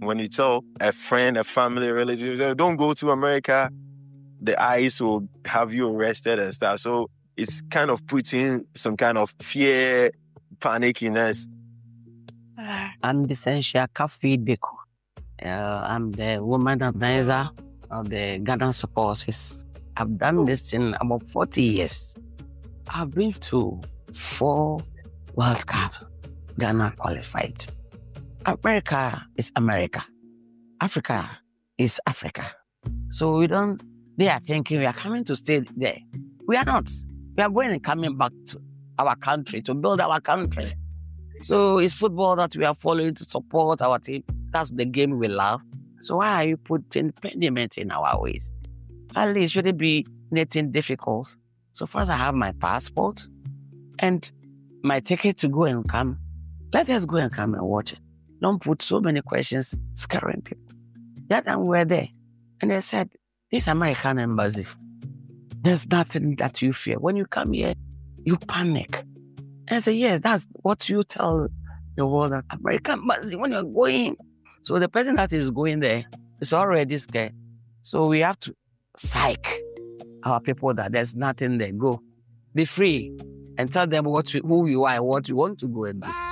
when you tell a friend, a family, relative, don't go to America, the ICE will have you arrested and stuff. So it's kind of putting some kind of fear, panickiness. I'm the Sensia Kafi Beko. I'm the woman advisor of the Ghana Support Office. I've done this in about 40 years. I've been to 4 World Cup. Ghana qualified. America is America. Africa is Africa. So they are thinking we are coming to stay there. We are not. We are going and coming back to our country, to build our country. So it's football that we are following to support our team. That's the game we love. So why are you putting impediment in our ways? At least should it be anything difficult? So first I have my passport and my ticket to go and come. Let us go and come and watch it. Don't put so many questions scaring people. That time we were there. And they said, this American embassy, there's nothing that you fear. When you come here, you panic. And I said, yes, that's what you tell the world, that American embassy, when you're going. So the person that is going there is already scared. So we have to psych our people that there's nothing there. Go. Be free and tell them who you are and what you want to go and do.